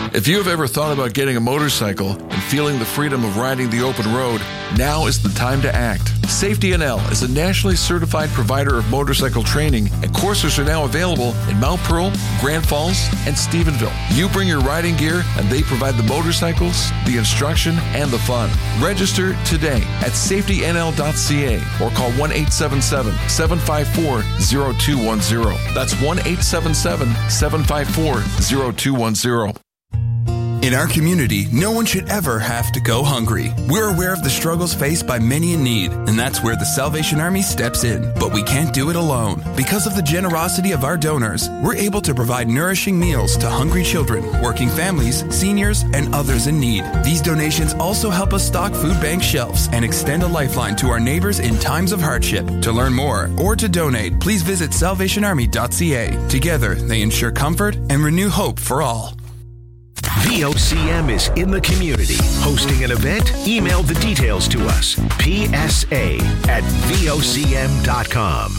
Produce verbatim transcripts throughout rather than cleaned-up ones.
If you have ever thought about getting a motorcycle and feeling the freedom of riding the open road, now is the time to act. Safety N L is a nationally certified provider of motorcycle training, and courses are now available in Mount Pearl, Grand Falls, and Stephenville. You bring your riding gear, and they provide the motorcycles, the instruction, and the fun. Register today at safety n l dot c a or call one eight seven seven, seven five four, zero two one zero. That's one eight seven seven, seven five four, zero two one zero. In our community, no one should ever have to go hungry. We're aware of the struggles faced by many in need, and that's where the Salvation Army steps in. But we can't do it alone. Because of the generosity of our donors, we're able to provide nourishing meals to hungry children, working families, seniors, and others in need. These donations also help us stock food bank shelves and extend a lifeline to our neighbors in times of hardship. To learn more or to donate, please visit salvation army dot c a. Together, they ensure comfort and renew hope for all. V O C M is in the community. Hosting an event? Email the details to us. P S A at V O C M dot com.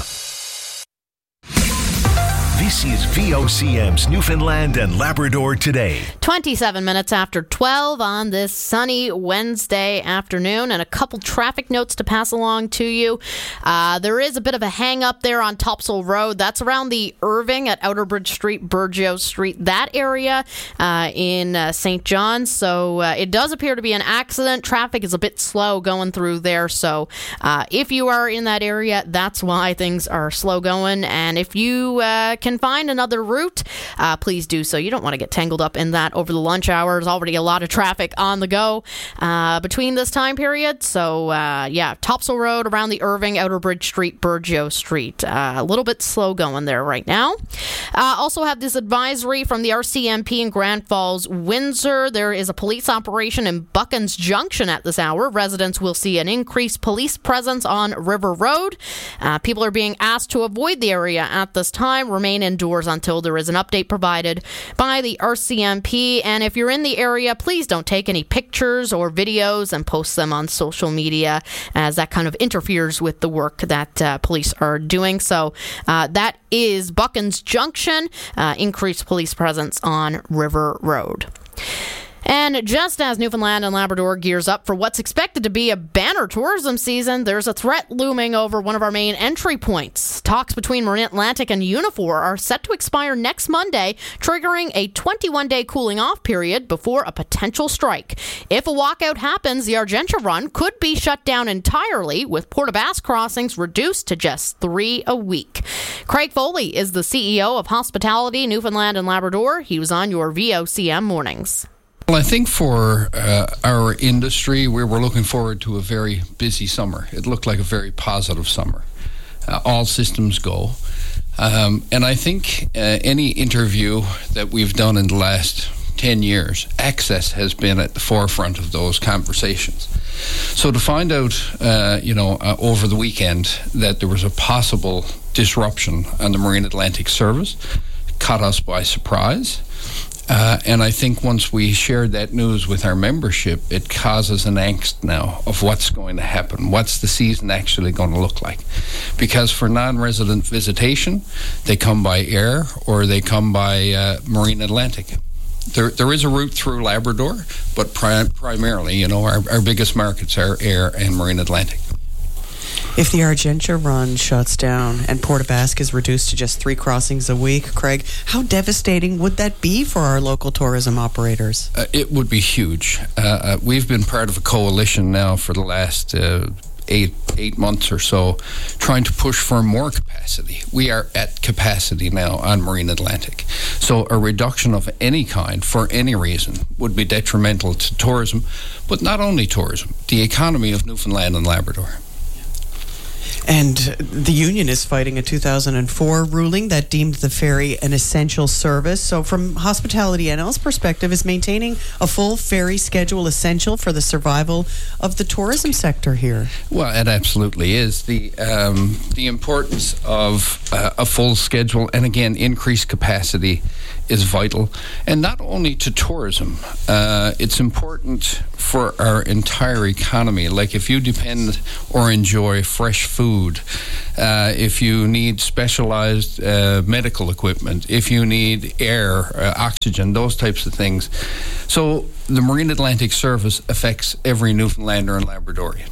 This is V O C M's Newfoundland and Labrador Today. twenty-seven minutes after twelve on this sunny Wednesday afternoon, and a couple traffic notes to pass along to you. Uh, there is a bit of a hang up there on Topsail Road. That's around the Irving at Outerbridge Street, Burgeo Street, that area uh, in uh, Saint John's. So uh, it does appear to be an accident. Traffic is a bit slow going through there. So uh, if you are in that area, that's why things are slow going. And if you uh, can find another route, uh, please do so. You don't want to get tangled up in that over the lunch hours. Already a lot of traffic on the go uh, between this time period. So, uh, yeah, Topsail Road around the Irving, Outerbridge Street, Burgeo Street. Uh, a little bit slow going there right now. Uh, also have this advisory from the R C M P in Grand Falls, Windsor. There is a police operation in Buckens Junction at this hour. Residents will see an increased police presence on River Road. Uh, people are being asked to avoid the area at this time. Remain indoors until there is an update provided by the R C M P. And if you're in the area, please don't take any pictures or videos and post them on social media, as that kind of interferes with the work that uh, police are doing. So uh, that is Buckens Junction, uh, increased police presence on River Road. And just as Newfoundland and Labrador gears up for what's expected to be a banner tourism season, there's a threat looming over one of our main entry points. Talks between Marine Atlantic and Unifor are set to expire next Monday, triggering a twenty-one day cooling off period before a potential strike. If a walkout happens, the Argentia run could be shut down entirely, with Port aux Basques crossings reduced to just three a week. Craig Foley is the C E O of Hospitality Newfoundland and Labrador. He was on your V O C M mornings. Well, I think for uh, our industry, we were looking forward to a very busy summer. It looked like a very positive summer. Uh, all systems go. Um, and I think uh, any interview that we've done in the last ten years, access has been at the forefront of those conversations. So to find out, uh, you know, uh, over the weekend that there was a possible disruption on the Marine Atlantic service caught us by surprise. Uh, and I think once we shared that news with our membership, it causes an angst now of what's going to happen. What's the season actually going to look like? Because for non-resident visitation, they come by air or they come by uh, Marine Atlantic. There, there is a route through Labrador, but pri- primarily, you know, our, our biggest markets are air and Marine Atlantic. If the Argentia run shuts down and Port aux Basques is reduced to just three crossings a week, Craig, how devastating would that be for our local tourism operators? Uh, it would be huge. Uh, uh, we've been part of a coalition now for the last uh, eight eight months or so, trying to push for more capacity. We are at capacity now on Marine Atlantic. So a reduction of any kind, for any reason, would be detrimental to tourism, but not only tourism, the economy of Newfoundland and Labrador. And the union is fighting a two thousand four ruling that deemed the ferry an essential service. So from Hospitality N L's perspective, is maintaining a full ferry schedule essential for the survival of the tourism sector here? Well, it absolutely is. The um, the importance of uh, a full schedule and, again, increased capacity is vital, and not only to tourism. Uh, it's important for our entire economy. Like if you depend or enjoy fresh food, uh, if you need specialized uh, medical equipment, if you need air, uh, oxygen, those types of things. So the Marine Atlantic service affects every Newfoundlander and Labradorian.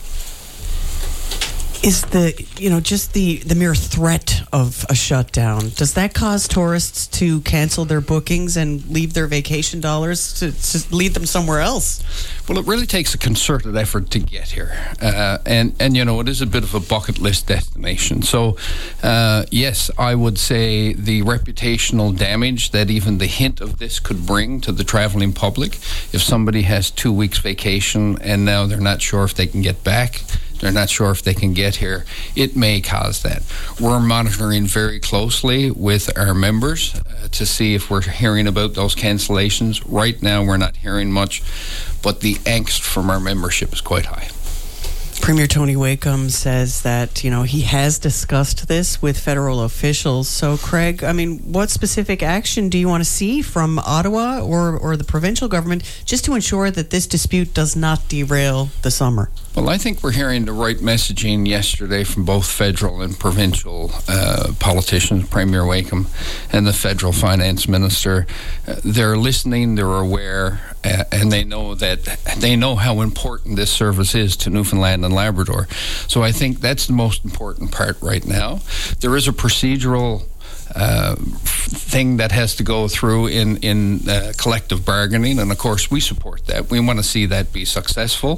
Is the, you know, just the, the mere threat of a shutdown, does that cause tourists to cancel their bookings and leave their vacation dollars to, to lead them somewhere else? Well, it really takes a concerted effort to get here. Uh, and, and, you know, it is a bit of a bucket list destination. So, uh, yes, I would say the reputational damage that even the hint of this could bring to the traveling public, if somebody has two weeks vacation and now they're not sure if they can get back, they're not sure if they can get here, it may cause that. We're monitoring very closely with our members uh, to see if we're hearing about those cancellations. Right now, we're not hearing much, but the angst from our membership is quite high. Premier Tony Wakeham says that, you know, he has discussed this with federal officials. So, Craig, I mean, what specific action do you want to see from Ottawa or, or the provincial government just to ensure that this dispute does not derail the summer? Well, I think we're hearing the right messaging yesterday from both federal and provincial uh, politicians, Premier Wakeham and the federal finance minister. Uh, they're listening, they're aware, uh, and they know that they know how important this service is to Newfoundland and Labrador. So I think that's the most important part right now. There is a procedural Uh, thing that has to go through in, in uh, collective bargaining, and of course we support that. We want to see that be successful.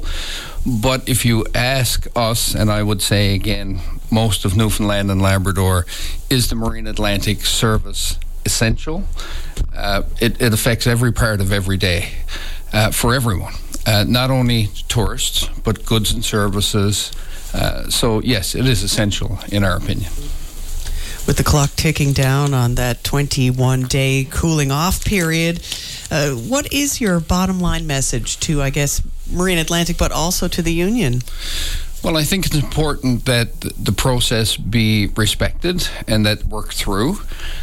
But if you ask us, and I would say again, most of Newfoundland and Labrador, is the Marine Atlantic service essential? Uh, it, it affects every part of every day uh, for everyone, uh, not only tourists, but goods and services. Uh, so yes, it is essential in our opinion. With the clock ticking down on that twenty-one day cooling off period, uh, what is your bottom line message to, I guess, Marine Atlantic, but also to the union? Well, I think it's important that the process be respected and that worked through.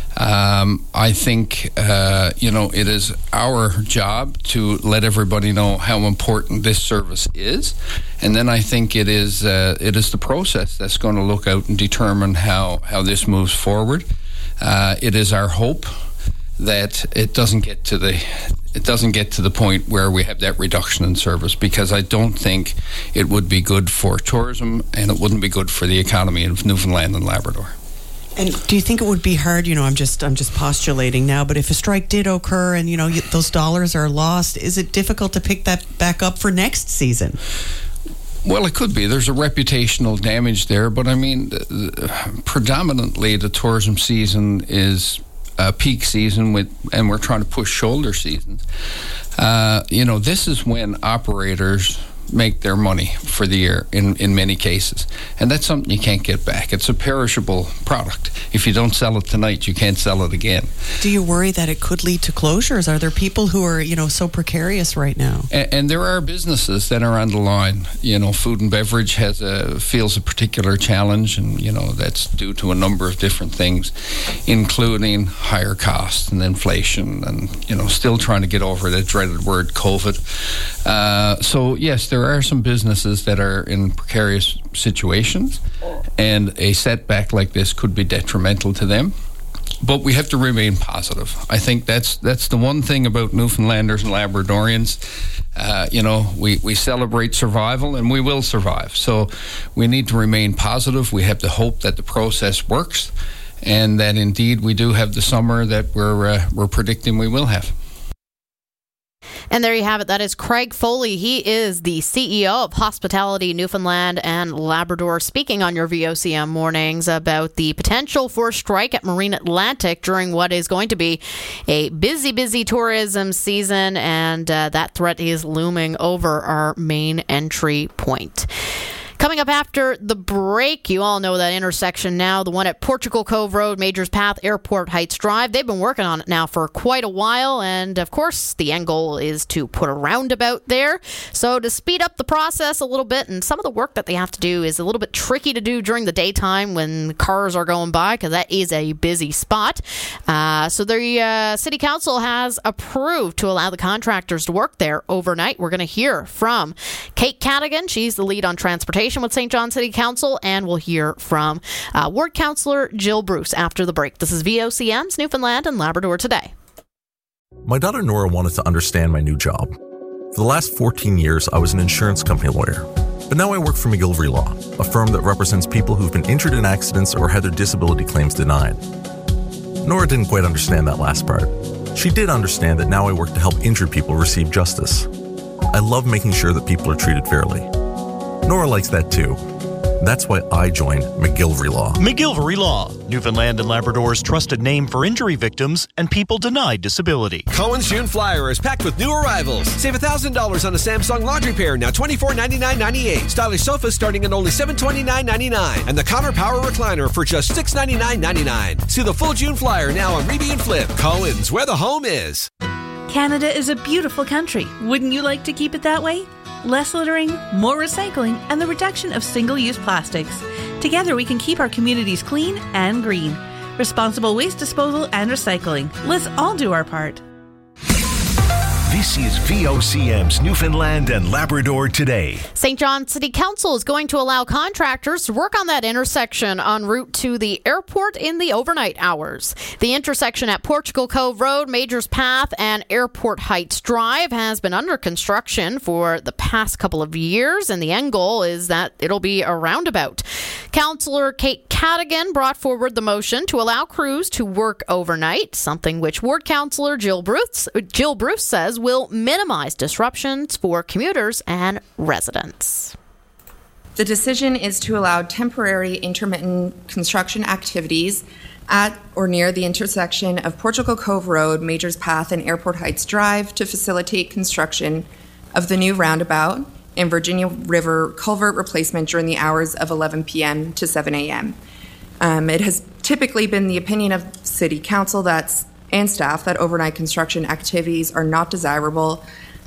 Um, I think, uh, you know, it is our job to let everybody know how important this service is. And then I think it is uh, it is the process that's going to look out and determine how, how this moves forward. Uh, it is our hope that it doesn't get to the it doesn't get to the point where we have that reduction in service, because I don't think it would be good for tourism and it wouldn't be good for the economy of Newfoundland and Labrador. And do you think it would be hard, you know, I'm just I'm just postulating now, but if a strike did occur and, you know, those dollars are lost, is it difficult to pick that back up for next season? Well, it could be. There's a reputational damage there, but I mean, the, the, predominantly the tourism season is a peak season, with, and we're trying to push shoulder seasons. Uh, you know, this is when operators make their money for the year in, in many cases. And that's something you can't get back. It's a perishable product. If you don't sell it tonight, you can't sell it again. Do you worry that it could lead to closures? Are there people who are, you know, so precarious right now? And, and there are businesses that are on the line. You know, food and beverage has a feels a particular challenge, and, you know, that's due to a number of different things, including higher costs and inflation and, you know, still trying to get over that dreaded word COVID. Uh, so, yes, there There are some businesses that are in precarious situations, and a setback like this could be detrimental to them. But we have to remain positive. I think that's that's the one thing about Newfoundlanders and Labradorians. Uh, you know, we, we celebrate survival, and we will survive. So we need to remain positive. We have to hope that the process works, and that indeed we do have the summer that we're uh, we're predicting we will have. And there you have it. That is Craig Foley. He is the C E O of Hospitality Newfoundland and Labrador, speaking on your V O C M mornings about the potential for a strike at Marine Atlantic during what is going to be a busy, busy tourism season. And uh, that threat is looming over our main entry point. Coming up after the break, you all know that intersection now, the one at Portugal Cove Road, Majors Path, Airport Heights Drive. They've been working on it now for quite a while, and of course, the end goal is to put a roundabout there. So to speed up the process a little bit, and some of the work that they have to do is a little bit tricky to do during the daytime when cars are going by, because that is a busy spot. Uh, so the uh, City Council has approved to allow the contractors to work there overnight. We're going to hear from Kate Cadigan. She's the lead on transportation with Saint John City Council, and we'll hear from uh, Ward Councillor Jill Bruce after the break. This is V O C M's Newfoundland and Labrador Today. My daughter Nora wanted to understand my new job. For the last fourteen years, I was an insurance company lawyer. But now I work for McGillivray Law, a firm that represents people who've been injured in accidents or had their disability claims denied. Nora didn't quite understand that last part. She did understand that now I work to help injured people receive justice. I love making sure that people are treated fairly. Nora likes that too. That's why I joined McGillivray Law. McGillivray Law, Newfoundland and Labrador's trusted name for injury victims and people denied disability. Cohen's June Flyer is packed with new arrivals. Save one thousand dollars on a Samsung laundry pair, now twenty-four ninety-nine ninety-eight. Stylish sofas starting at only seven twenty-nine ninety-nine. And the Connor Power Recliner for just six ninety-nine ninety-nine. See the full June Flyer now on Reby and Flip. Cohen's, where the home is. Canada is a beautiful country. Wouldn't you like to keep it that way? Less littering, more recycling, and the reduction of single-use plastics. Together we can keep our communities clean and green. Responsible waste disposal and recycling. Let's all do our part. This is V O C M's Newfoundland and Labrador Today. Saint John City Council is going to allow contractors to work on that intersection en route to the airport in the overnight hours. The intersection at Portugal Cove Road, Majors Path, and Airport Heights Drive has been under construction for the past couple of years, and the end goal is that it'll be a roundabout. Councillor Kate Cadigan brought forward the motion to allow crews to work overnight, something which Ward Councillor Jill Bruce, Jill Bruce says will minimize disruptions for commuters and residents. The decision is to allow temporary intermittent construction activities at or near the intersection of Portugal Cove Road, Majors Path, and Airport Heights Drive to facilitate construction of the new roundabout and Virginia River culvert replacement during the hours of eleven p.m. to seven a.m. Um, it has typically been the opinion of City Council that's, and staff that overnight construction activities are not desirable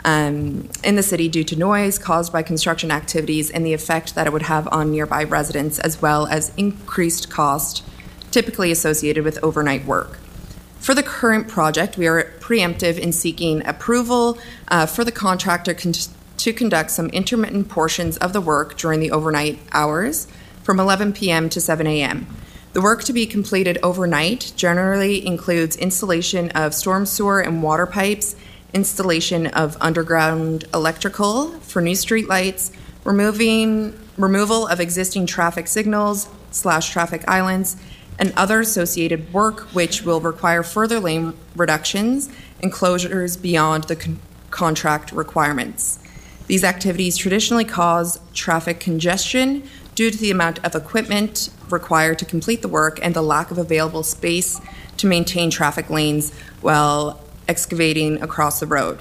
um, in the city due to noise caused by construction activities and the effect that it would have on nearby residents, as well as increased cost typically associated with overnight work. For the current project, we are preemptive in seeking approval uh, for the contractor con- to conduct some intermittent portions of the work during the overnight hours from eleven p.m. to seven a.m. The work to be completed overnight generally includes installation of storm sewer and water pipes, installation of underground electrical for new streetlights, removing removal of existing traffic signals slash traffic islands, and other associated work which will require further lane reductions and closures beyond the con- contract requirements. These activities traditionally cause traffic congestion due to the amount of equipment required to complete the work and the lack of available space to maintain traffic lanes while excavating across the road,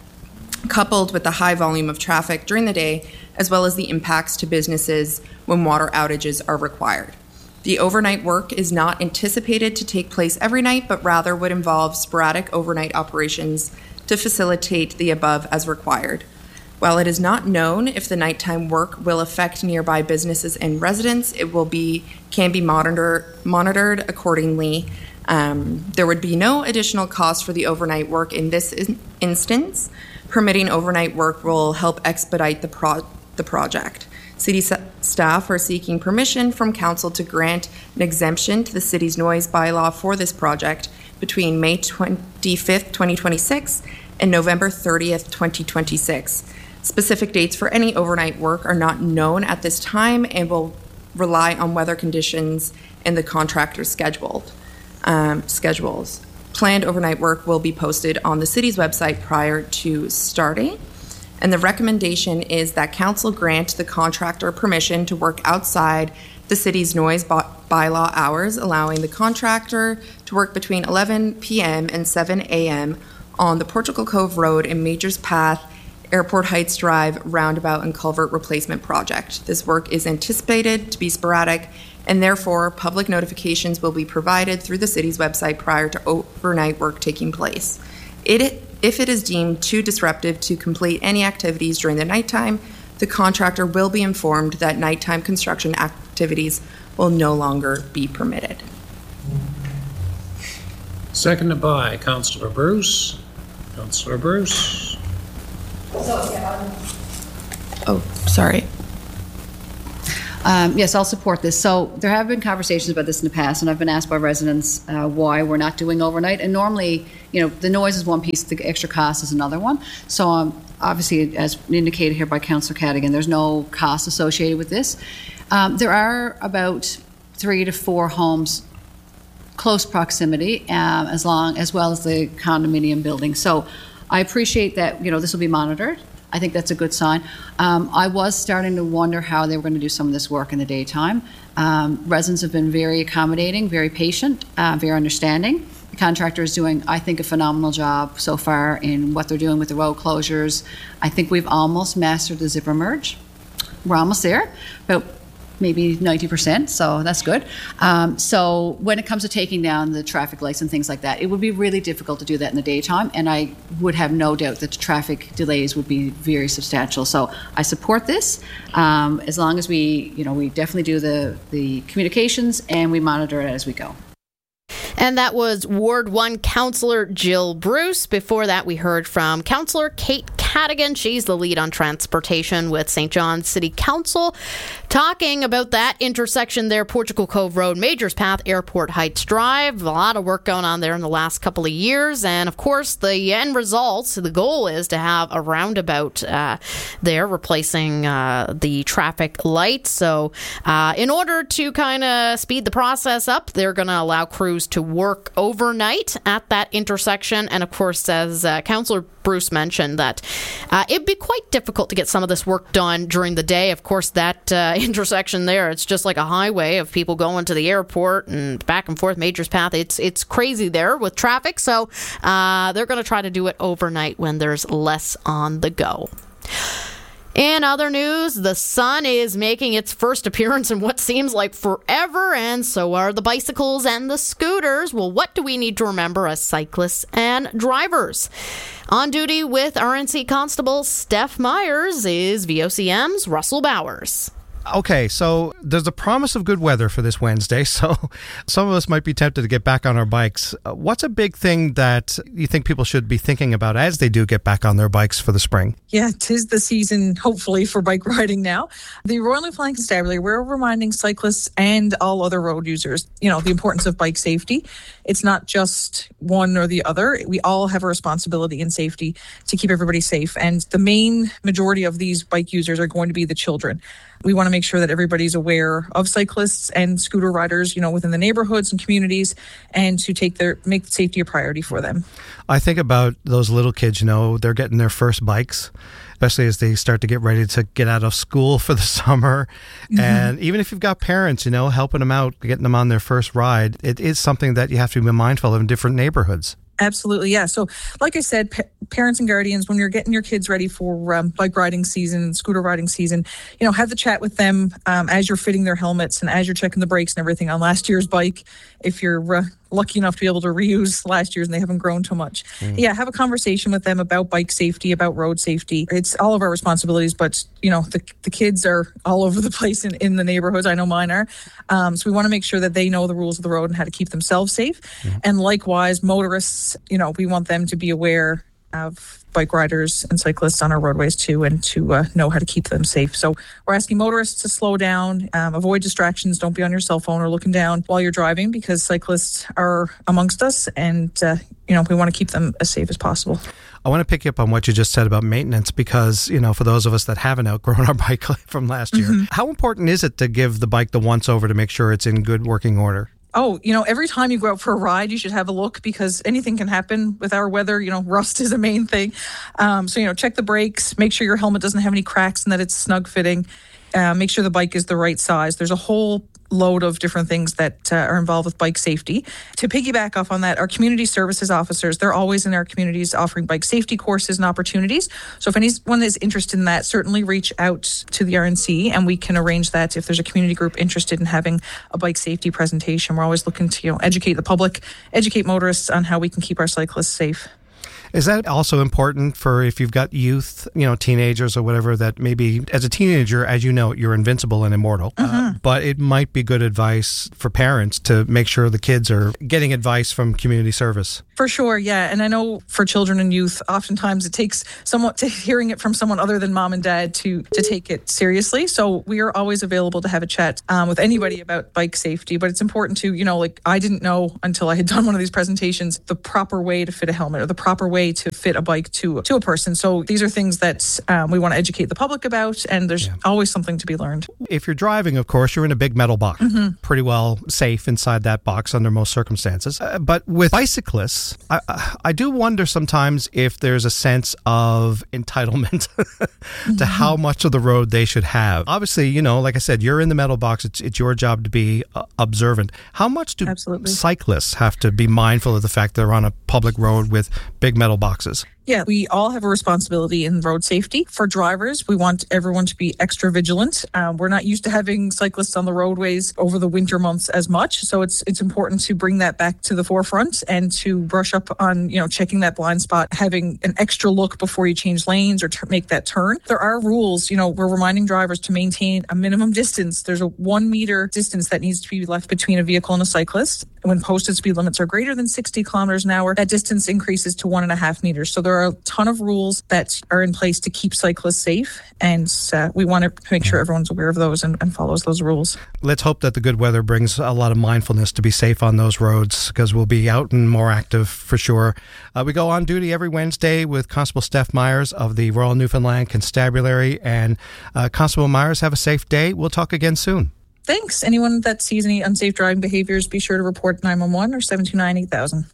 coupled with the high volume of traffic during the day, as well as the impacts to businesses when water outages are required. The overnight work is not anticipated to take place every night, but rather would involve sporadic overnight operations to facilitate the above as required. While it is not known if the nighttime work will affect nearby businesses and residents, it will be can be monitor, monitored accordingly. Um, there would be no additional cost for the overnight work in this in- instance. Permitting overnight work will help expedite the pro- the project. City s- staff are seeking permission from council to grant an exemption to the city's noise bylaw for this project between May twenty-fifth, twenty twenty-six and November thirtieth, twenty twenty-six. Specific dates for any overnight work are not known at this time and will rely on weather conditions and the contractor's scheduled um, schedules. Planned overnight work will be posted on the city's website prior to starting. And the recommendation is that council grant the contractor permission to work outside the city's noise by- bylaw hours, allowing the contractor to work between eleven p.m. and seven a.m. on the Portugal Cove Road and Majors Path Airport Heights Drive roundabout and culvert replacement project. This work is anticipated to be sporadic, and therefore public notifications will be provided through the city's website prior to overnight work taking place. It, if it is deemed too disruptive to complete any activities during the nighttime, the contractor will be informed that nighttime construction activities will no longer be permitted. Seconded by Councillor Bruce. Councillor Bruce. Oh, sorry. Um, yes, I'll support this. So there have been conversations about this in the past, and I've been asked by residents uh, why we're not doing overnight. And normally, you know, the noise is one piece, the extra cost is another one. So um, obviously, as indicated here by Councillor Cadigan, there's no cost associated with this. Um, there are about three to four homes close proximity, um, as long as well as the condominium building. So I appreciate that, you know, this will be monitored. I think that's a good sign. Um, I was starting to wonder how they were going to do some of this work in the daytime. Um, residents have been very accommodating, very patient, uh, very understanding. The contractor is doing, I think, a phenomenal job so far in what they're doing with the road closures. I think we've almost mastered the zipper merge. We're almost there, but maybe ninety percent, so that's good. Um, so when it comes to taking down the traffic lights and things like that, it would be really difficult to do that in the daytime, and I would have no doubt that the traffic delays would be very substantial. So I support this, um, as long as we, you know, we definitely do the, the communications and we monitor it as we go. And that was Ward one Councillor Jill Bruce. Before that, we heard from Councillor Kate Cadigan. She's the lead on transportation with Saint John's City Council, talking about that intersection there, Portugal Cove Road, Majors Path, Airport Heights Drive. A lot of work going on there in the last couple of years. And, of course, the end results, the goal is to have a roundabout uh, there replacing uh, the traffic lights. So uh, in order to kind of speed the process up, they're going to allow crews to work overnight at that intersection. And of course, as uh, Councillor Bruce mentioned, that uh, it'd be quite difficult to get some of this work done during the day. Of course, that uh, intersection there, it's just like a highway of people going to the airport and back and forth, Majors Path. It's it's crazy there with traffic. So uh, they're going to try to do it overnight when there's less on the go. In other news, the sun is making its first appearance in what seems like forever, and so are the bicycles and the scooters. Well, what do we need to remember as cyclists and drivers? On duty with R N C Constable Steph Myers is V O C M's Russell Bowers. Okay, so there's a promise of good weather for this Wednesday, so some of us might be tempted to get back on our bikes. Uh, what's a big thing that you think people should be thinking about as they do get back on their bikes for the spring? Yeah, 'tis the season, hopefully, for bike riding now. The Royal Newfoundland Constabulary, we're reminding cyclists and all other road users, you know, the importance of bike safety. It's not just one or the other. We all have a responsibility in safety to keep everybody safe, and the main majority of these bike users are going to be the children. We want to make sure that everybody's aware of cyclists and scooter riders, you know, within the neighborhoods and communities, and to take their make safety a priority for them. I think about those little kids, you know, they're getting their first bikes, especially as they start to get ready to get out of school for the summer. Mm-hmm. And even if you've got parents, you know, helping them out, getting them on their first ride, it is something that you have to be mindful of in different neighborhoods. Absolutely, yeah. So like I said, pa- parents and guardians, when you're getting your kids ready for um, bike riding season, scooter riding season, you know, have the chat with them um, as you're fitting their helmets and as you're checking the brakes and everything on last year's bike, if you're uh, lucky enough to be able to reuse last year's and they haven't grown too much. Mm. Yeah, have a conversation with them about bike safety, about road safety. It's all of our responsibilities, but, you know, the the kids are all over the place in, in the neighborhoods. I know mine are. Um, so we want to make sure that they know the rules of the road and how to keep themselves safe. Mm. And likewise, motorists, you know, we want them to be aware of bike riders and cyclists on our roadways too, and to uh, know how to keep them safe. So we're asking motorists to slow down, um, avoid distractions, don't be on your cell phone or looking down while you're driving, because cyclists are amongst us, and uh, you know, we want to keep them as safe as possible. I want to pick you up on what you just said about maintenance, because, you know, for those of us that haven't outgrown our bike from last year, mm-hmm. how important is it to give the bike the once over to make sure it's in good working order? Oh, you know, every time you go out for a ride, you should have a look, because anything can happen with our weather. You know, rust is a main thing. Um, so, you know, check the brakes, make sure your helmet doesn't have any cracks and that it's snug fitting. Uh, make sure the bike is the right size. There's a whole load of different things that uh, are involved with bike safety. To piggyback off on that, our community services officers, they're always in our communities offering bike safety courses and opportunities. So if anyone is interested in that, certainly reach out to the R N C and we can arrange that if there's a community group interested in having a bike safety presentation. We're always looking to, you know, educate the public, educate motorists on how we can keep our cyclists safe. Is that also important for if you've got youth, you know, teenagers or whatever, that maybe as a teenager, as you know, you're invincible and immortal, mm-hmm. uh, but it might be good advice for parents to make sure the kids are getting advice from community service? For sure, yeah. And I know for children and youth, oftentimes it takes somewhat to hearing it from someone other than mom and dad to, to take it seriously. So we are always available to have a chat um, with anybody about bike safety, but it's important to, you know, like I didn't know until I had done one of these presentations, the proper way to fit a helmet or the proper way to fit a bike to to a person. So these are things that um, we want to educate the public about, and there's yeah. always something to be learned. If you're driving, of course, you're in a big metal box. Mm-hmm. Pretty well safe inside that box under most circumstances. Uh, but with bicyclists, I, I do wonder sometimes if there's a sense of entitlement mm-hmm. to how much of the road they should have. Obviously, you know, like I said, you're in the metal box. It's, it's your job to be uh, observant. How much do Absolutely. cyclists have to be mindful of the fact they're on a public road with big metal boxes? Yeah, we all have a responsibility in road safety. For drivers, we want everyone to be extra vigilant. Um, we're not used to having cyclists on the roadways over the winter months as much, so it's it's important to bring that back to the forefront and to brush up on, you know, checking that blind spot, having an extra look before you change lanes or t- make that turn. There are rules, you know, we're reminding drivers to maintain a minimum distance. There's a one meter distance that needs to be left between a vehicle and a cyclist. When posted speed limits are greater than sixty kilometers an hour, that distance increases to one and a half meters. So there are a ton of rules that are in place to keep cyclists safe, and uh, we want to make sure everyone's aware of those and, and follows those rules. Let's hope that the good weather brings a lot of mindfulness to be safe on those roads, because we'll be out and more active for sure. Uh, we go on duty every Wednesday with Constable Steph Myers of the Royal Newfoundland Constabulary. And uh, Constable Myers, have a safe day. We'll talk again soon. Thanks. Anyone that sees any unsafe driving behaviors, be sure to report nine one one or seven two nine eight thousand.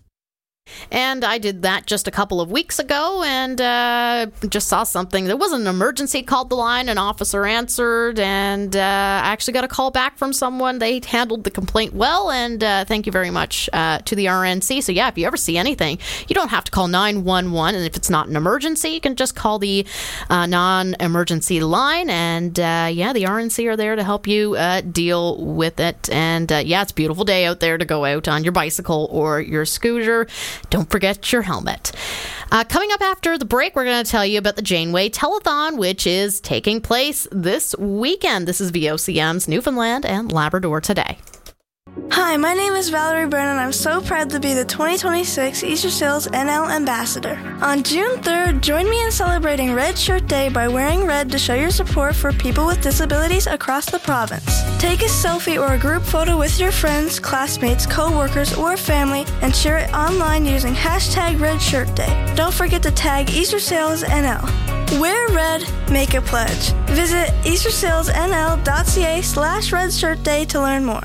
And I did that just a couple of weeks ago and uh, just saw something. There was an emergency, called the line, an officer answered, and uh, I actually got a call back from someone. They handled the complaint well, and uh, thank you very much uh, to the R N C. So yeah, if you ever see anything, you don't have to call nine one one, and if it's not an emergency, you can just call the uh, non-emergency line, and uh, yeah, the R N C are there to help you uh, deal with it. And uh, yeah, it's a beautiful day out there to go out on your bicycle or your scooter. Don't forget your helmet. Uh, coming up after the break, we're going to tell you about the Janeway Telethon, which is taking place this weekend. This is V O C M's Newfoundland and Labrador Today. Hi, my name is Valerie Byrne, and I'm so proud to be the twenty twenty-six Easter Seals N L Ambassador. On June third, join me in celebrating Red Shirt Day by wearing red to show your support for people with disabilities across the province. Take a selfie or a group photo with your friends, classmates, co-workers, or family and share it online using hashtag Red Shirt Day. Don't forget to tag Easter Seals N L. Wear red, make a pledge. Visit easter sales n l dot c a slash red shirt day to learn more.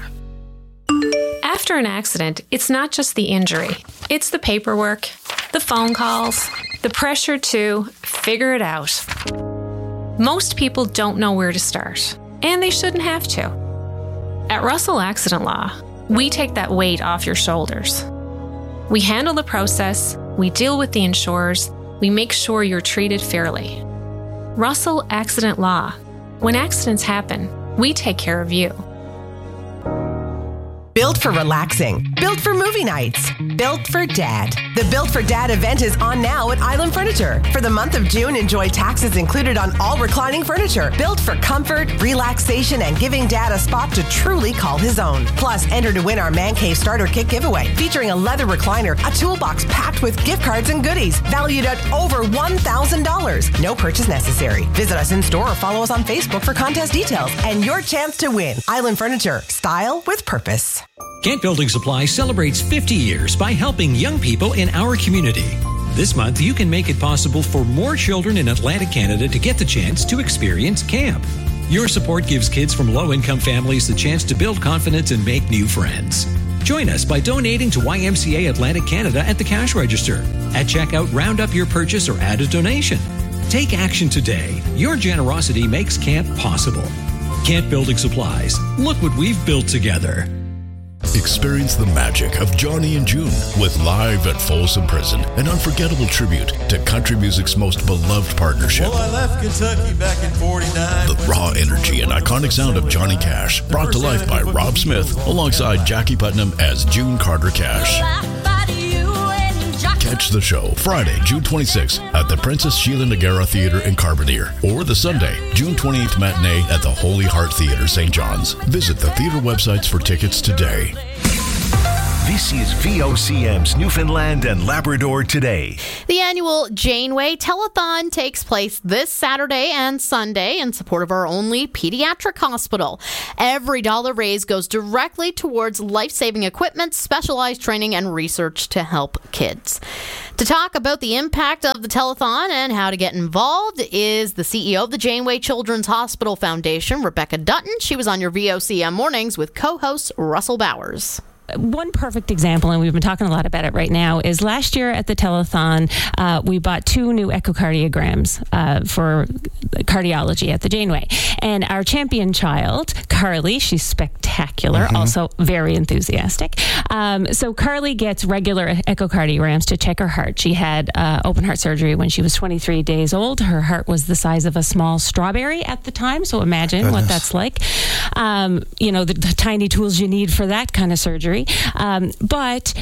After an accident, it's not just the injury. It's the paperwork, the phone calls, the pressure to figure it out. Most people don't know where to start, and they shouldn't have to. At Russell Accident Law, we take that weight off your shoulders. We handle the process, we deal with the insurers, we make sure you're treated fairly. Russell Accident Law. When accidents happen, we take care of you. Built for relaxing. Built for movie nights. Built for Dad. The Built for Dad event is on now at Island Furniture. For the month of June, enjoy taxes included on all reclining furniture. Built for comfort, relaxation, and giving Dad a spot to truly call his own. Plus, enter to win our Man Cave Starter Kit giveaway, featuring a leather recliner, a toolbox packed with gift cards and goodies, valued at over one thousand dollars. No purchase necessary. Visit us in store or follow us on Facebook for contest details and your chance to win. Island Furniture. Style with purpose. Kent Building Supply celebrates fifty years by helping young people in our community. This month, you can make it possible for more children in Atlantic Canada to get the chance to experience camp. Your support gives kids from low-income families the chance to build confidence and make new friends. Join us by donating to Y M C A Atlantic Canada at the cash register. At checkout, round up your purchase or add a donation. Take action today. Your generosity makes camp possible. Kent Building Supplies. Look what we've built together. Experience the magic of Johnny and June with Live at Folsom Prison, an unforgettable tribute to country music's most beloved partnership. Well, I left Kentucky back in forty-nine. The raw energy and iconic sound of Johnny Cash, brought to life by Rob Smith, alongside Jackie Putnam as June Carter Cash. Catch the show Friday, June twenty-sixth at the Princess Sheila Noguera Theater in Carbonear, or the Sunday, June twenty-eighth matinee at the Holy Heart Theater, Saint John's. Visit the theater websites for tickets today. This is V O C M's Newfoundland and Labrador Today. The annual Janeway Telethon takes place this Saturday and Sunday in support of our only pediatric hospital. Every dollar raised goes directly towards life-saving equipment, specialized training, and research to help kids. To talk about the impact of the telethon and how to get involved is the C E O of the Janeway Children's Hospital Foundation, Rebecca Dutton. She was on your V O C M Mornings with co-host Russell Bowers. One perfect example, and we've been talking a lot about it right now, is last year at the telethon, uh, we bought two new echocardiograms uh, for cardiology at the Janeway. And our champion child, Carly, she's spectacular, mm-hmm. also very enthusiastic. Um, so Carly gets regular echocardiograms to check her heart. She had uh, open heart surgery when she was twenty-three days old. Her heart was the size of a small strawberry at the time, so imagine Goodness. what that's like. Um, you know, the, the tiny tools you need for that kind of surgery. Um, but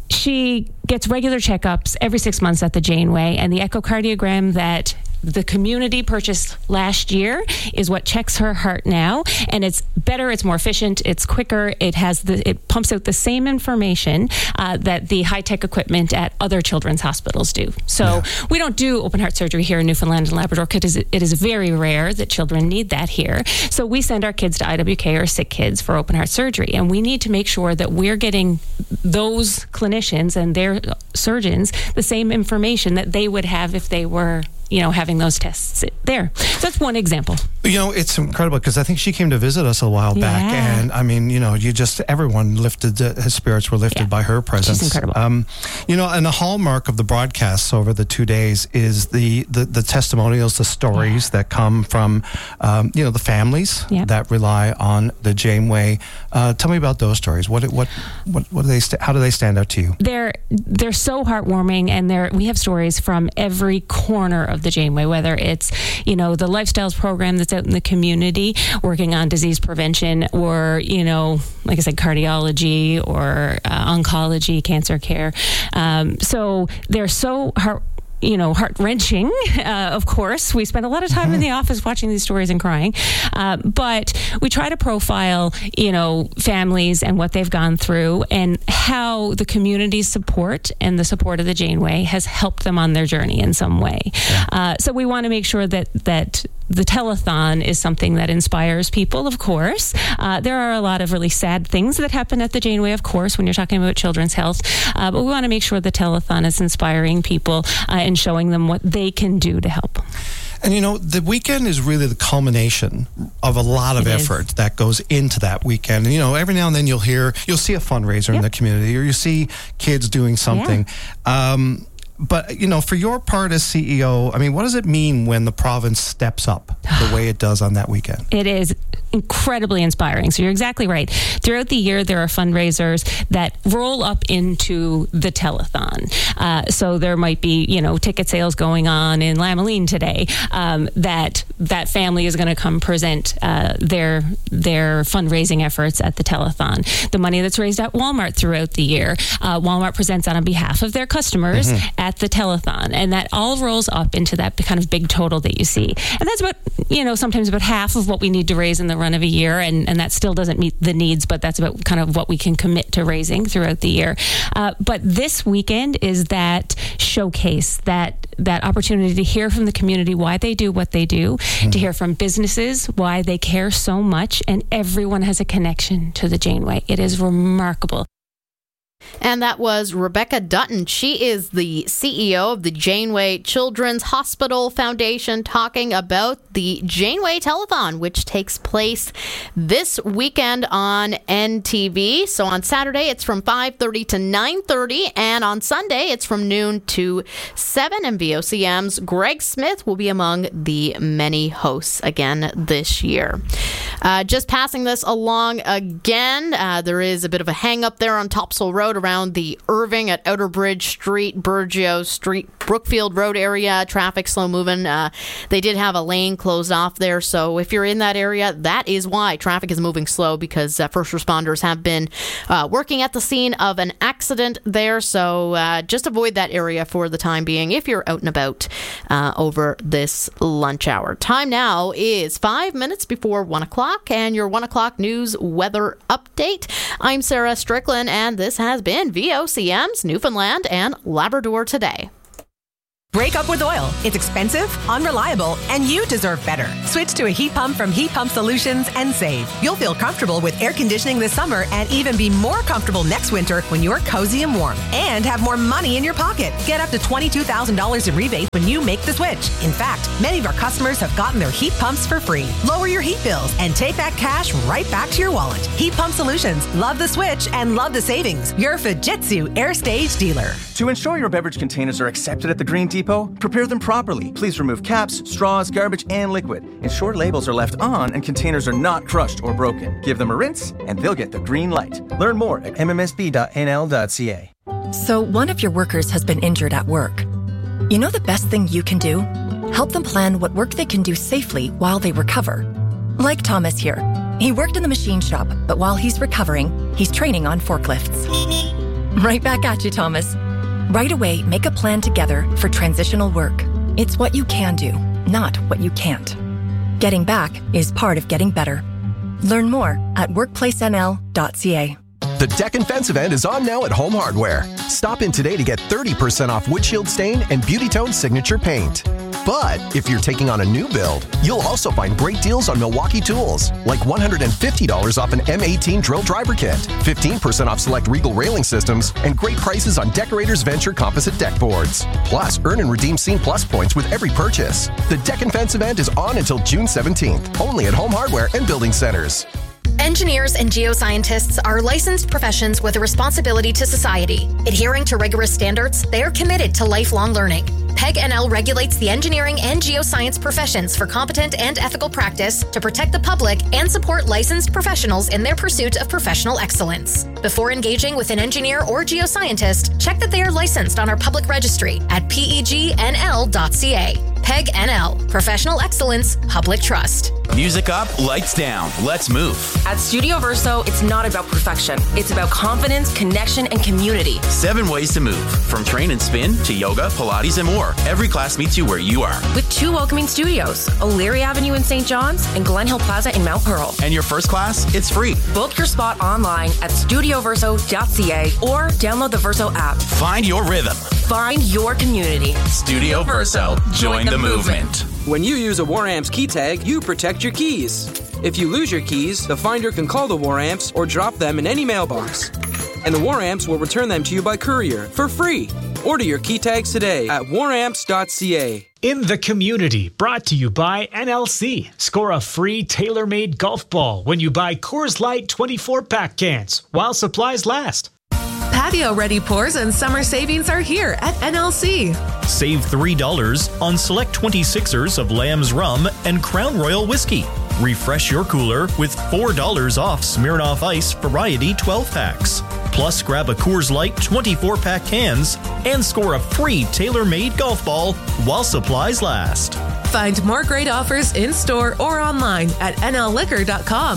she gets regular checkups every six months at the Janeway, and the echocardiogram that the community purchased last year is what checks her heart now, and it's better, it's more efficient, it's quicker, it has the it pumps out the same information uh, that the high-tech equipment at other children's hospitals do. So yeah. we don't do open heart surgery here in Newfoundland and Labrador because it is very rare that children need that here. So we send our kids to I W K or Sick Kids for open heart surgery, and we need to make sure that we're getting those clinicians and their surgeons the same information that they would have if they were, you know, having those tests there. So that's one example. You know, it's incredible because I think she came to visit us a while yeah. back, and I mean, you know, you just everyone lifted uh, his spirits were lifted yeah. by her presence. She's incredible. Um, you know, and the hallmark of the broadcasts over the two days is the the, the testimonials, the stories yeah. that come from, um, you know, the families yeah. that rely on the Janeway. Uh, tell me about those stories. What what what what do they st- how do they stand out to you? They're they're so heartwarming, and they're we have stories from every corner of the Janeway, whether it's, you know, the Lifestyles program that's out in the community working on disease prevention, or, you know, like I said, cardiology or uh, oncology, cancer care. Um, so they're so heart you know, heart-wrenching, uh, of course. We spend a lot of time mm-hmm. in the office watching these stories and crying. Uh, but we try to profile, you know, families and what they've gone through and how the community's support and the support of the Janeway has helped them on their journey in some way. Yeah. Uh, so we want to make sure that that the telethon is something that inspires people, of course. Uh, there are a lot of really sad things that happen at the Janeway, of course, when you're talking about children's health. Uh, but we want to make sure the telethon is inspiring people uh, and showing them what they can do to help. And, you know, the weekend is really the culmination of a lot of it effort is. that goes into that weekend. And, you know, every now and then you'll hear, you'll see a fundraiser yep. in the community, or you see kids doing something. Yeah. Um, But, you know, for your part as C E O, I mean, what does it mean when the province steps up the way it does on that weekend? It is incredibly inspiring. So you're exactly right. Throughout the year, there are fundraisers that roll up into the telethon. Uh, so there might be, you know, ticket sales going on in Lamoline today, um, that that family is going to come present uh, their their fundraising efforts at the telethon. The money that's raised at Walmart throughout the year, uh, Walmart presents on behalf of their customers mm-hmm. at the telethon, and that all rolls up into that kind of big total that you see. And that's about, you know, sometimes about half of what we need to raise in the run of a year, and, and that still doesn't meet the needs, but that's about kind of what we can commit to raising throughout the year. Uh, but this weekend is that showcase, that that opportunity to hear from the community why they do what they do, mm-hmm. to hear from businesses why they care so much, and everyone has a connection to the Janeway. It is remarkable. And that was Rebecca Dutton. She is the C E O of the Janeway Children's Hospital Foundation, talking about the Janeway Telethon, which takes place this weekend on N T V. So on Saturday, it's from five thirty to nine thirty, and on Sunday, it's from noon to seven. And V O C M's Greg Smith will be among the many hosts again this year. Uh, just passing this along again, uh, there is a bit of a hang up there on Topsail Road around the Irving at Outer Bridge Street, Burgeo Street, Brookfield Road area. Traffic slow moving. Uh, they did have a lane closed off there, so if you're in that area, that is why traffic is moving slow, because uh, first responders have been uh, working at the scene of an accident there, so uh, just avoid that area for the time being if you're out and about uh, over this lunch hour. Time now is five minutes before one o'clock, and your one o'clock news weather update. I'm Sarah Strickland, and this has been V O C M's Newfoundland and Labrador Today. Break up with oil. It's expensive, unreliable, and you deserve better. Switch to a heat pump from Heat Pump Solutions and save. You'll feel comfortable with air conditioning this summer and even be more comfortable next winter when you're cozy and warm and have more money in your pocket. Get up to twenty-two thousand dollars in rebate when you make the switch. In fact, many of our customers have gotten their heat pumps for free. Lower your heat bills and take that cash right back to your wallet. Heat Pump Solutions. Love the switch and love the savings. Your Fujitsu Air Stage dealer. To ensure your beverage containers are accepted at the Green Depot, prepare them properly. Please remove caps, straws, garbage, and liquid. Ensure labels are left on and containers are not crushed or broken. Give them a rinse, and they'll get the green light. Learn more at m m s b dot n l dot c a. So one of your workers has been injured at work. You know the best thing you can do? Help them plan what work they can do safely while they recover. Like Thomas here. He worked in the machine shop, but while he's recovering, he's training on forklifts. Right back at you, Thomas. Right away, make a plan together for transitional work. It's what you can do, not what you can't. Getting back is part of getting better. Learn more at workplace n l dot c a. The Deck and Fence event is on now at Home Hardware. Stop in today to get thirty percent off windshield stain and Beauty Tone Signature Paint. But if you're taking on a new build, you'll also find great deals on Milwaukee tools, like one hundred fifty dollars off an M eighteen drill driver kit, fifteen percent off select Regal railing systems, and great prices on Decorators Venture composite deck boards. Plus, earn and redeem Scene Plus points with every purchase. The Deck and Fence event is on until June seventeenth, only at Home Hardware and Building Centers. Engineers and geoscientists are licensed professions with a responsibility to society. Adhering to rigorous standards, they are committed to lifelong learning. P E G N L regulates the engineering and geoscience professions for competent and ethical practice to protect the public and support licensed professionals in their pursuit of professional excellence. Before engaging with an engineer or geoscientist, check that they are licensed on our public registry at P E G N L dot C A. P E G N L, Professional Excellence, Public Trust. Music up, lights down. Let's move. At Studio Verso, it's not about perfection. It's about confidence, connection, and community. Seven ways to move. From train and spin to yoga, Pilates, and more. Every class meets you where you are. With two welcoming studios, O'Leary Avenue in Saint John's and Glen Hill Plaza in Mount Pearl. And your first class, it's free. Book your spot online at studio verso dot c a or download the Verso app. Find your rhythm. Find your community. Studio Verso. Join, Join the, the movement. movement. When you use a WarAmps key tag, you protect your keys. If you lose your keys, the finder can call the WarAmps or drop them in any mailbox. And the WarAmps will return them to you by courier for free. Order your key tags today at war amps dot c a. In the Community, brought to you by N L C. Score a free tailor-made golf ball when you buy Coors Light twenty-four pack cans while supplies last. Patio-ready pours and summer savings are here at N L C. Save three dollars on select twenty-sixers of Lamb's Rum and Crown Royal Whiskey. Refresh your cooler with four dollars off Smirnoff Ice Variety twelve packs. Plus, grab a Coors Light twenty-four pack cans and score a free tailor-made golf ball while supplies last. Find more great offers in-store or online at N L liquor dot com.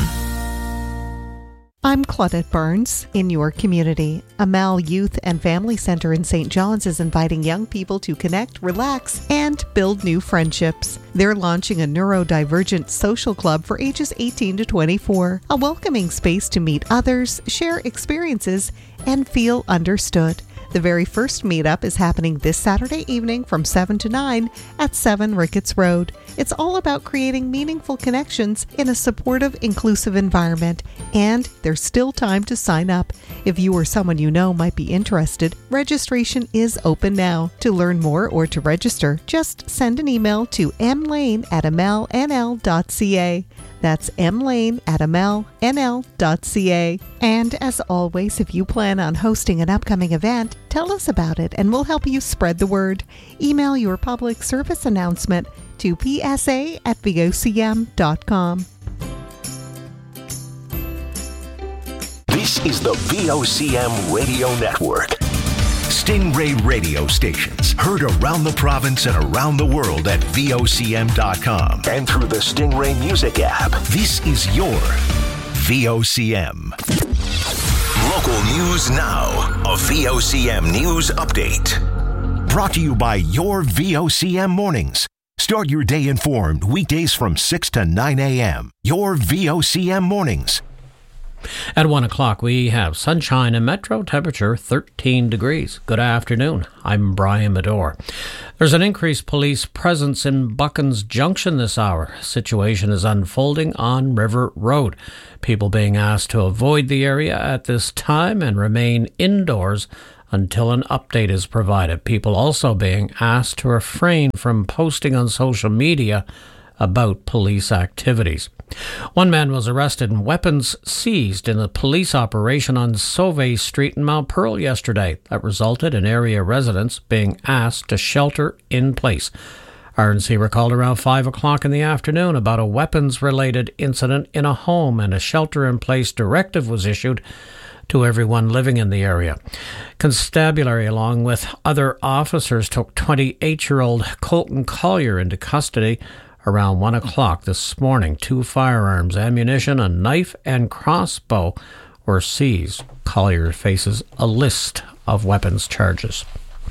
I'm Claudette Burns. In your community, Amal Youth and Family Center in Saint John's is inviting young people to connect, relax, and build new friendships. They're launching a neurodivergent social club for ages eighteen to twenty-four, a welcoming space to meet others, share experiences, and feel understood. The very first meetup is happening this Saturday evening from seven to nine at seven Ricketts Road. It's all about creating meaningful connections in a supportive, inclusive environment, and there's still time to sign up. If you or someone you know might be interested, registration is open now. To learn more or to register, just send an email to mlane at ml n l dot c a. That's mlane at ml n l dot c a. And as always, if you plan on hosting an upcoming event, tell us about it and we'll help you spread the word. Email your public service announcement to p s a at v o c m dot com. is the V O C M Radio Network. Stingray radio stations heard around the province and around the world at V O C M dot com and through the Stingray Music app. This is your V O C M. Local news now. A V O C M News Update. Brought to you by your V O C M Mornings. Start your day informed weekdays from six to nine a.m. Your V O C M Mornings. At one o'clock, we have sunshine and metro temperature thirteen degrees. Good afternoon. I'm Brian Medore. There's an increased police presence in Buckens Junction this hour. Situation is unfolding on River Road. People being asked to avoid the area at this time and remain indoors until an update is provided. People also being asked to refrain from posting on social media about police activities. One man was arrested and weapons seized in a police operation on Sauve Street in Mount Pearl yesterday that resulted in area residents being asked to shelter in place. R N C recalled around five o'clock in the afternoon about a weapons-related incident in a home, and a shelter-in-place directive was issued to everyone living in the area. Constabulary, along with other officers, took twenty-eight-year-old Colton Collier into custody around one o'clock this morning. Two firearms, ammunition, a knife, and crossbow were seized. Collier faces a list of weapons charges.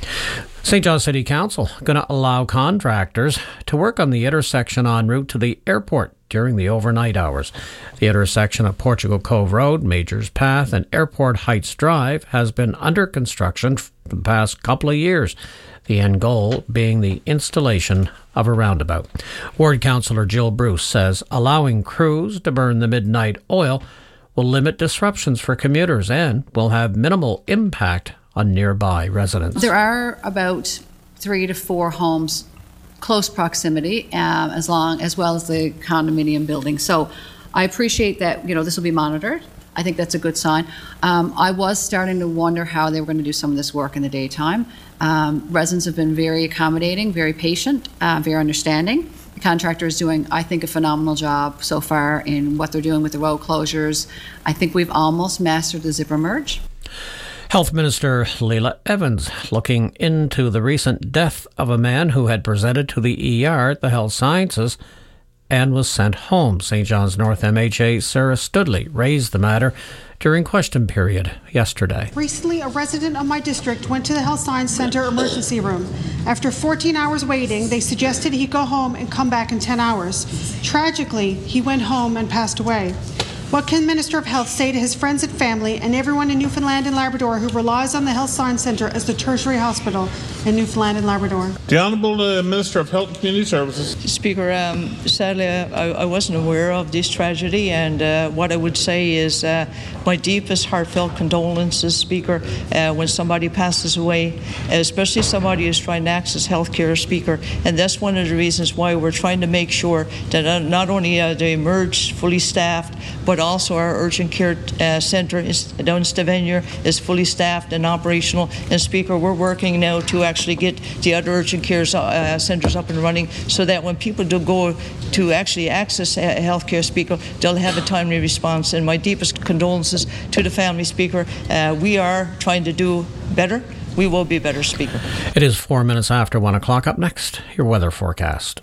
Saint John City Council going to allow contractors to work on the intersection en route to the airport during the overnight hours. The intersection of Portugal Cove Road, Majors Path, and Airport Heights Drive has been under construction for the past couple of years. The end goal being the installation of a roundabout. Ward Councillor Jill Bruce says allowing crews to burn the midnight oil will limit disruptions for commuters and will have minimal impact on nearby residents. There are about three to four homes close proximity, um, as long as well as the condominium building. So I appreciate that, you know, this will be monitored. I think that's a good sign. Um, I was starting to wonder how they were going to do some of this work in the daytime. Um, residents have been very accommodating, very patient, uh, very understanding. The contractor is doing, I think, a phenomenal job so far in what they're doing with the road closures. I think we've almost mastered the zipper merge. Health Minister Leila Evans looking into the recent death of a man who had presented to the E R at the Health Sciences and was sent home. Saint John's North M H A Sarah Studley raised the matter during question period yesterday. Recently, a resident of my district went to the Health Science Center emergency room. After fourteen hours waiting, they suggested he go home and come back in ten hours. Tragically, he went home and passed away. What can Minister of Health say to his friends and family and everyone in Newfoundland and Labrador who relies on the Health Science Centre as the tertiary hospital in Newfoundland and Labrador? The Honourable uh, Minister of Health and Community Services. Speaker, um, sadly I, I wasn't aware of this tragedy, and uh, what I would say is uh, my deepest heartfelt condolences, Speaker, uh, when somebody passes away, especially somebody who's trying to access health care, Speaker, and that's one of the reasons why we're trying to make sure that not only are they emerged fully staffed, but also our urgent care uh, centre is, down in Stavanger is fully staffed and operational. And Speaker, we're working now to actually get the other urgent care uh, centres up and running so that when people do go to actually access uh, health care, Speaker, they'll have a timely response. And my deepest condolences to the family, Speaker. Uh, we are trying to do better. We will be better, Speaker. It is four minutes after one o'clock. Up next, your weather forecast.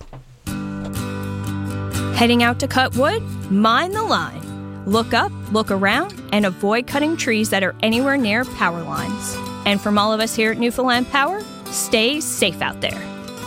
Heading out to cut wood? Mind the line. Look up, look around, and avoid cutting trees that are anywhere near power lines. And from all of us here at Newfoundland Power, stay safe out there.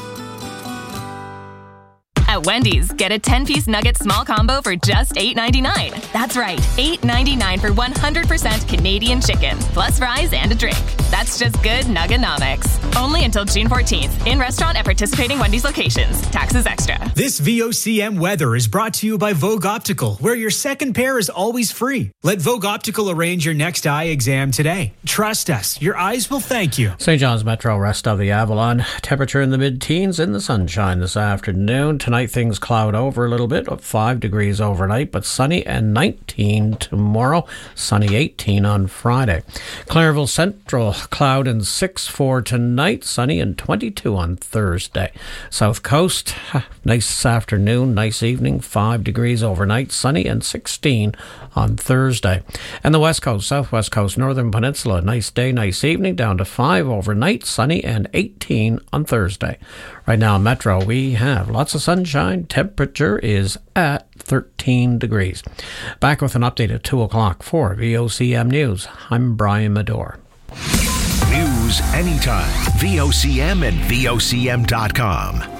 At Wendy's, get a ten-piece nugget small combo for just eight ninety-nine. That's right, eight ninety-nine for one hundred percent Canadian chicken, plus fries and a drink. That's just good Nuggenomics. Only until June fourteenth. In restaurant at participating Wendy's locations. Taxes extra. This V O C M weather is brought to you by Vogue Optical, where your second pair is always free. Let Vogue Optical arrange your next eye exam today. Trust us, your eyes will thank you. Saint John's Metro, rest of the Avalon. Temperature in the mid-teens in the sunshine this afternoon. Tonight, Tonight things cloud over a little bit, five degrees overnight, but sunny and nineteen tomorrow, sunny eighteen on Friday. Clairville Central, cloud and six for tonight, sunny and twenty-two on Thursday. South Coast, nice afternoon, nice evening, five degrees overnight, sunny and sixteen on Thursday. And the West Coast, Southwest Coast, Northern Peninsula, nice day, nice evening, down to five overnight, sunny and eighteen on Thursday. Right now in Metro, we have lots of sunshine. Temperature is at thirteen degrees. Back with an update at two o'clock for V O C M News. I'm Brian Medore. News anytime. V O C M and V O C M dot com.